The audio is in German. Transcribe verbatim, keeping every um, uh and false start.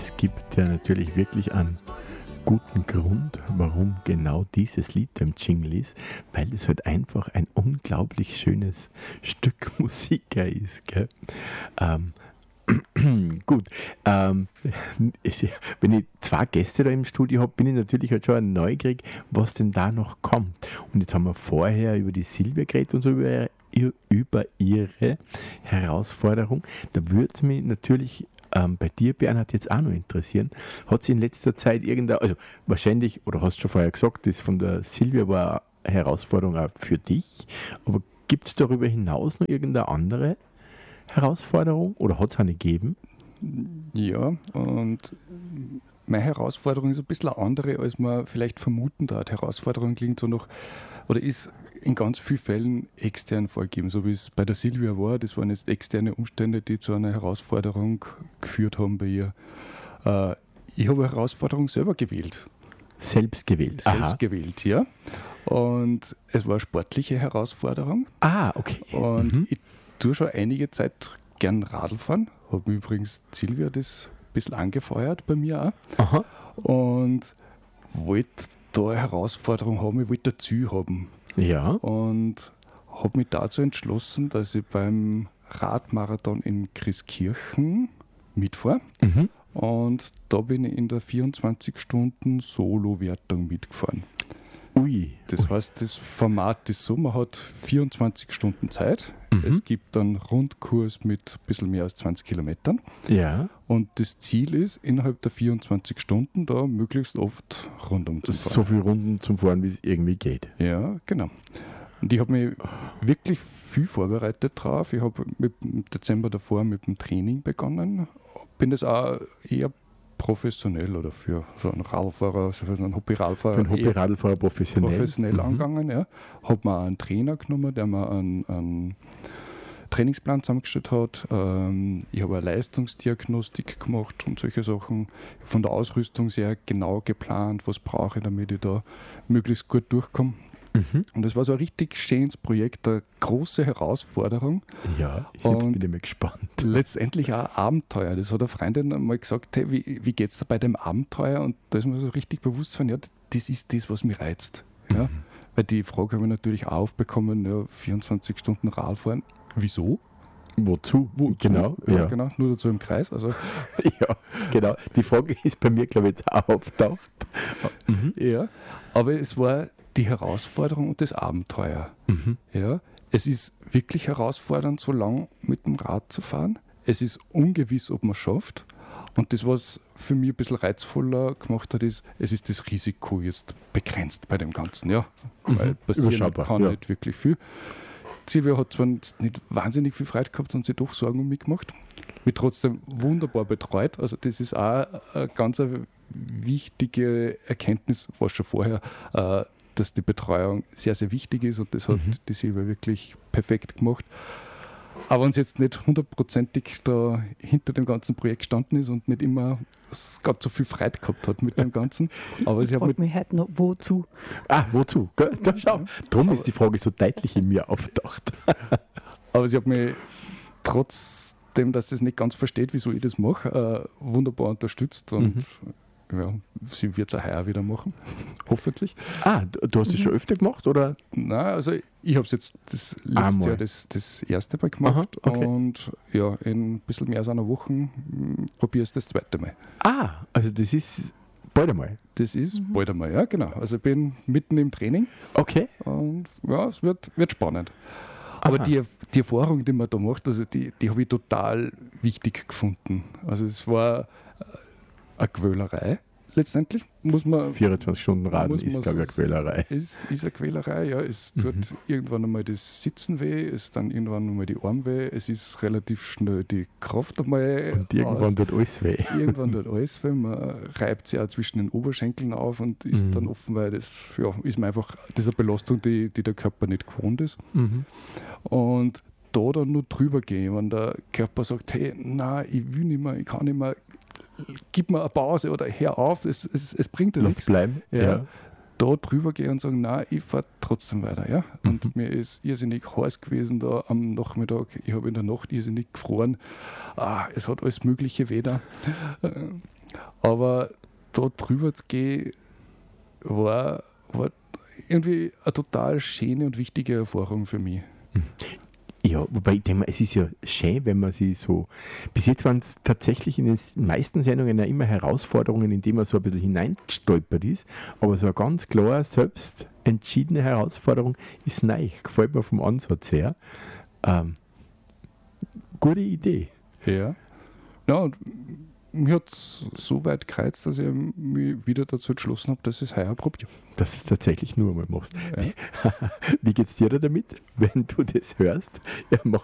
es gibt ja natürlich wirklich einen guten Grund, warum genau dieses Lied im Jingle ist, weil es halt einfach ein unglaublich schönes Stück Musik ist. Gell? Ähm, Gut, ähm, wenn ich zwei Gäste da im Studio habe, bin ich natürlich halt schon neugierig, was denn da noch kommt. Und jetzt haben wir vorher über die Silvia geredet und so über, über ihre Herausforderung. Da würde es mich natürlich ähm, bei dir, Bernhard, jetzt auch noch interessieren. Hat sie in letzter Zeit irgendeine, also wahrscheinlich, oder hast du schon vorher gesagt, das von der Silvia war eine Herausforderung auch für dich, aber gibt es darüber hinaus noch irgendeine andere Herausforderung oder hat es eine gegeben? Ja, und meine Herausforderung ist ein bisschen eine andere, als man vielleicht vermuten darf. Herausforderung klingt so noch, oder ist in ganz vielen Fällen extern vorgegeben, so wie es bei der Silvia war. Das waren jetzt externe Umstände, die zu einer Herausforderung geführt haben bei ihr. Äh, ich habe eine Herausforderung selber gewählt. Selbst gewählt? Selbst Aha. gewählt, ja. Und es war eine sportliche Herausforderung. Ah, okay. Und Mhm. ich tue schon einige Zeit gern Radl fahren. Habe übrigens Silvia das ein bisschen angefeuert bei mir auch. Aha. Und wollte da eine Herausforderung haben, ich wollte ein Ziel haben. Ja. Und habe mich dazu entschlossen, dass ich beim Radmarathon in Christkirchen mitfahre. Mhm. Und da bin ich in der vierundzwanzig-Stunden-Solo-Wertung mitgefahren. Ui. Das Ui. heißt, das Format ist so, man hat vierundzwanzig Stunden Zeit. Mhm. Es gibt dann Rundkurs mit ein bisschen mehr als zwanzig Kilometern. Ja. Und das Ziel ist, innerhalb der vierundzwanzig Stunden da möglichst oft rundum zu fahren. So viele Runden zum Fahren, wie es irgendwie geht. Ja, genau. Und ich habe mich wirklich viel vorbereitet drauf. Ich habe im Dezember davor mit dem Training begonnen. Bin das auch eher professionell oder für so einen Radfahrer, für einen Hobby-Radfahrer, Für einen Hobby-Radlfahrer professionell. professionell Mhm. angegangen. Ja. Habe mir auch einen Trainer genommen, der mir einen, einen Trainingsplan zusammengestellt hat. Ähm, ich habe eine Leistungsdiagnostik gemacht und solche Sachen. Von der Ausrüstung sehr genau geplant, was brauche ich, damit ich da möglichst gut durchkomme. Mhm. Und das war so ein richtig schönes Projekt, eine große Herausforderung. Ja, jetzt Und bin ich mal gespannt. Letztendlich auch ein Abenteuer. Das hat eine Freundin einmal gesagt, hey, wie, wie geht es da bei dem Abenteuer? Und da ist mir so richtig bewusst von, ja, das ist das, was mich reizt. Ja? Mhm. Weil die Frage habe ich natürlich auch aufbekommen, ja, vierundzwanzig Stunden Radfahren, wieso? Wozu? Wozu? Genau. Ja, Ja. genau, nur dazu im Kreis. Also, Ja, genau. Die Frage ist bei mir, glaube ich, jetzt auch auftaucht. Mhm. ja. Aber es war die Herausforderung und das Abenteuer. Mhm. Ja. Es ist wirklich herausfordernd, so lang mit dem Rad zu fahren. Es ist ungewiss, ob man es schafft. Und das, was für mich ein bisschen reizvoller gemacht hat, ist, es ist das Risiko jetzt begrenzt bei dem Ganzen. Ja. Mhm. Weil passieren Überschaubar, kann ja. nicht wirklich viel. Silvia hat zwar nicht wahnsinnig viel Freude gehabt und sich doch Sorgen um mich gemacht. Mich trotzdem wunderbar betreut. Also das ist auch eine ganz wichtige Erkenntnis, war schon vorher, äh, dass die Betreuung sehr, sehr wichtig ist und das hat Mhm. die Silvia wirklich perfekt gemacht. Aber uns jetzt nicht hundertprozentig da hinter dem ganzen Projekt gestanden ist und nicht immer ganz so viel Freude gehabt hat mit dem Ganzen. Aber sie Ich hat mit frage mich heute noch, wozu? Ah, wozu? Gell? Da schau. Drum ist die Frage so deutlich in mir auftaucht. Aber sie hat mich trotzdem, dass sie es nicht ganz versteht, wieso ich das mache, äh, wunderbar unterstützt und ja, sie wird es auch heuer wieder machen, hoffentlich. Ah, du, du hast es Mhm. schon öfter gemacht, oder? Nein, also ich habe es jetzt das letzte Einmal. Jahr das, das erste Mal gemacht Aha, okay. und ja, in ein bisschen mehr als einer Woche probiere ich es das zweite Mal. Ah, also das ist bald einmal. Das ist Mhm. bald einmal, ja genau. Also ich bin mitten im Training Okay. und ja, es wird, wird spannend. Aber Aha. die, die Erfahrung, die man da macht, also die, die habe ich total wichtig gefunden. Also es war äh, eine Quälerei letztendlich, muss man... vierundzwanzig Stunden Raden muss man ist, glaube ich, so- eine Quälerei. Es ist eine Quälerei, ja. Es Mhm. tut irgendwann einmal das Sitzen weh, es dann irgendwann einmal die Arme weh, es ist relativ schnell die Kraft einmal Und irgendwann aus. tut alles weh. Irgendwann tut alles weh, man reibt sich auch zwischen den Oberschenkeln auf und ist Mhm. dann offen, weil das ja, ist mir einfach, das ist eine Belastung, die, die der Körper nicht gewohnt ist. Mhm. Und da dann nur drüber gehen, wenn der Körper sagt, hey, nein, ich will nicht mehr, ich kann nicht mehr, gib mir eine Pause oder hör auf, es, es, es bringt dir Lass nichts. bleiben. Ja. Ja. Da drüber gehen und sagen, nein, ich fahre trotzdem weiter. Ja? Und Mhm. mir ist irrsinnig heiß gewesen da am Nachmittag. Ich habe in der Nacht irrsinnig gefroren. Ah, es hat alles Mögliche weh da. Äh, Aber da drüber zu gehen, war, war irgendwie eine total schöne und wichtige Erfahrung für mich. Ja, wobei ich denke mal, es ist ja schön, wenn man sie so. Bis jetzt waren es tatsächlich in den meisten Sendungen ja immer Herausforderungen, in die man so ein bisschen hineingestolpert ist. Aber so eine ganz klar selbst entschiedene Herausforderung ist neu. Gefällt mir vom Ansatz her. Ähm, gute Idee. Ja. Ja, und mir hat es so weit gereizt, dass ich mich wieder dazu entschlossen habe, dass ich es heuer probiere. Dass du es tatsächlich nur einmal machst. Ja. Wie geht's dir da damit, wenn du das hörst? Ja, mach